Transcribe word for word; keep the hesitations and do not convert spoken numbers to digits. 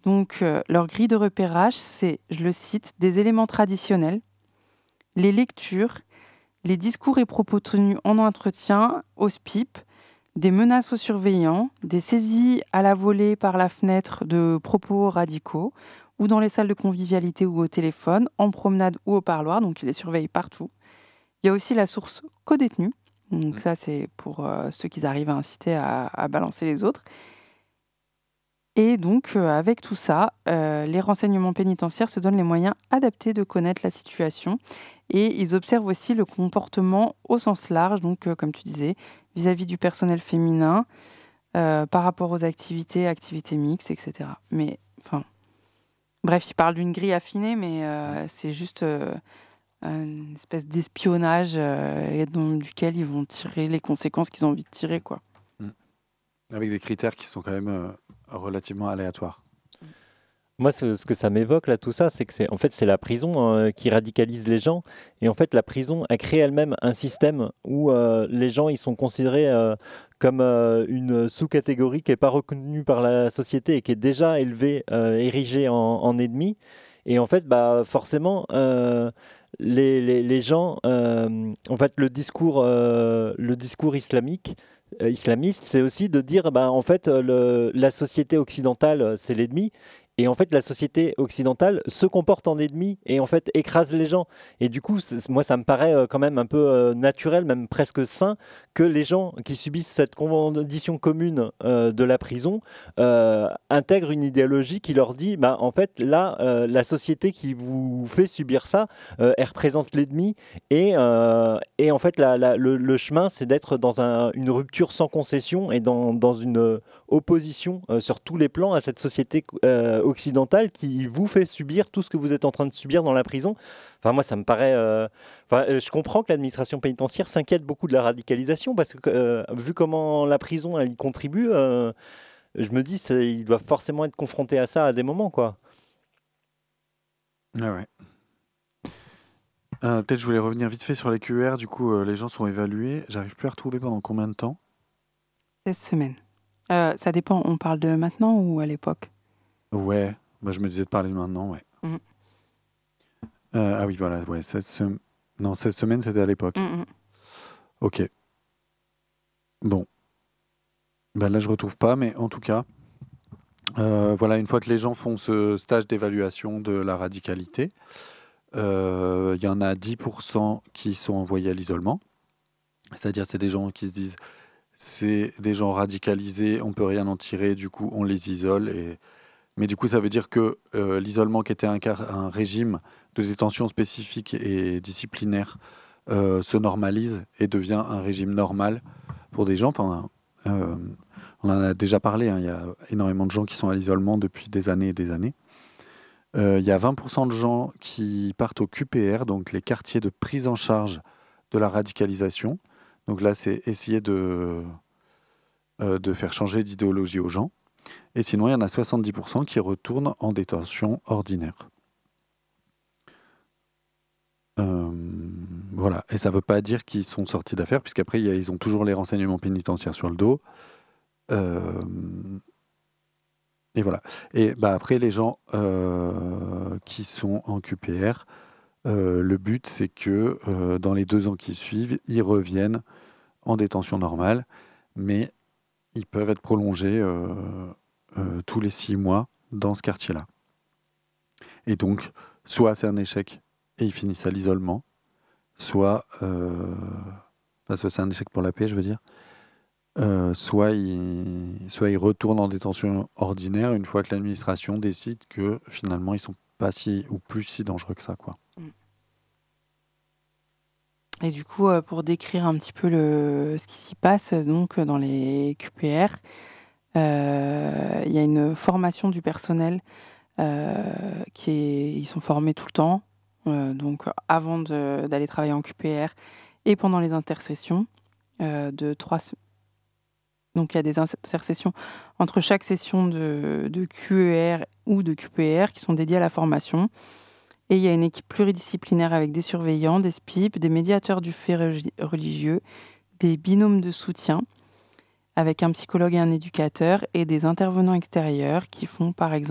Donc, euh, leur grille de repérage, c'est, je le cite, des éléments traditionnels, les lectures, les discours et propos tenus en entretien, au S P I P, des menaces aux surveillants, des saisies à la volée par la fenêtre de propos radicaux, ou dans les salles de convivialité ou au téléphone, en promenade ou au parloir, donc ils les surveillent partout. Il y a aussi la source codétenue, donc Mm. ça c'est pour euh, ceux qui arrivent à inciter à, à balancer les autres. Et donc, euh, avec tout ça, euh, les renseignements pénitentiaires se donnent les moyens adaptés de connaître la situation et ils observent aussi le comportement au sens large, donc, euh, comme tu disais, vis-à-vis du personnel féminin, euh, par rapport aux activités, activités mixtes, et cetera. Mais, enfin, bref, ils parlent d'une grille affinée, mais euh, c'est juste euh, une espèce d'espionnage euh, et dont- duquel ils vont tirer les conséquences qu'ils ont envie de tirer, quoi. Mm. Avec des critères qui sont quand même euh, relativement aléatoires. Moi, ce, ce que ça m'évoque là, tout ça, c'est que c'est en fait c'est la prison euh, qui radicalise les gens. Et en fait, la prison a créé elle-même un système où euh, les gens ils sont considérés euh, comme euh, une sous-catégorie qui n'est pas reconnue par la société et qui est déjà élevée, euh, érigée en, en ennemis. Et en fait, bah forcément, euh, les, les, les gens, euh, en fait, le discours, euh, le discours islamique. euh, islamiste, c'est aussi de dire, bah, en fait, euh, le- la société occidentale, euh, c'est l'ennemi, et en fait, la société occidentale se comporte en ennemi et en fait écrase les gens. Et du coup, c'est- moi, ça me paraît euh, quand même un peu euh, naturel, même presque sain, que les gens qui subissent cette condition commune euh, de la prison euh, intègrent une idéologie qui leur dit, bah, en fait, là, euh, la société qui vous fait subir ça, euh, elle représente l'ennemi. Et, euh, et en fait, la- la- le, le chemin, c'est d'être dans un- une rupture sans concession et dans, dans une euh, opposition euh, sur tous les plans à cette société euh, occidentale qui vous fait subir tout ce que vous êtes en train de subir dans la prison. Enfin, moi, ça me paraît... euh, Enfin, euh, je comprends que l'administration pénitentiaire s'inquiète beaucoup de la radicalisation parce que, euh, vu comment la prison, elle y contribue, euh, je me dis qu'ils doivent forcément être confrontés à ça à des moments, quoi. Ah ouais. Euh, peut-être je voulais revenir vite fait sur les Q R. Du coup, euh, les gens sont évalués. J'arrive plus à retrouver pendant combien de temps. seize semaines. Euh, ça dépend, on parle de maintenant ou à l'époque? Ouais, bah, je me disais de parler maintenant, ouais. Mhm. Euh, ah oui, voilà, ouais, seize sem- non, seize semaines, c'était à l'époque. Mhm. Ok. Bon. Bah, là, je retrouve pas, mais en tout cas, euh, voilà, une fois que les gens font ce stage d'évaluation de la radicalité, euh, il y en a dix pour cent qui sont envoyés à l'isolement. C'est-à-dire, c'est des gens qui se disent, c'est des gens radicalisés, on peut rien en tirer, du coup, on les isole. Et... Mais du coup, ça veut dire que euh, l'isolement, qui était un, car- un régime de détention spécifique et disciplinaire, euh, se normalise et devient un régime normal pour des gens. Enfin, euh, on en a déjà parlé, hein, il y a énormément de gens qui sont à l'isolement depuis des années et des années. Euh, Il y a vingt pour cent de gens qui partent au Q P R, donc les quartiers de prise en charge de la radicalisation. Donc là, c'est essayer de, euh, de faire changer d'idéologie aux gens. Et sinon, il y en a soixante-dix pour cent qui retournent en détention ordinaire. Euh, voilà. Et ça ne veut pas dire qu'ils sont sortis d'affaire, puisqu'après, il y a- ils ont toujours les renseignements pénitentiaires sur le dos. Euh, et voilà. Et bah, après, les gens euh, qui sont en Q P R, euh, le but, c'est que euh, dans les deux ans qui suivent, ils reviennent en détention normale, mais ils peuvent être prolongés euh, euh, tous les six mois dans ce quartier-là. Et donc, soit c'est un échec et ils finissent à l'isolement, soit, euh, enfin, soit c'est un échec pour la paix, je veux dire, euh, soit, ils, soit ils retournent en détention ordinaire une fois que l'administration décide que finalement ils sont pas si ou plus si dangereux que ça, quoi. Et du coup, euh, pour décrire un petit peu le, ce qui s'y passe donc dans les Q P R, euh, il y a une formation du personnel euh, qui est, ils sont formés tout le temps, euh, donc avant de- d'aller travailler en Q P R et pendant les intercessions euh, de trois. se- Donc il y a des intercessions entre chaque session de, de Q E R ou de Q P R qui sont dédiées à la formation. Et il y a une équipe pluridisciplinaire avec des surveillants, des S P I P, des médiateurs du fait regi- religieux, des binômes de soutien avec un psychologue et un éducateur et des intervenants extérieurs qui font par exemple